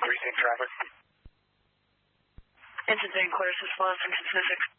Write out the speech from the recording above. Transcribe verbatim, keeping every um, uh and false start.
Precinct traffic. Engine Van Clear, Sys one, San Francisco.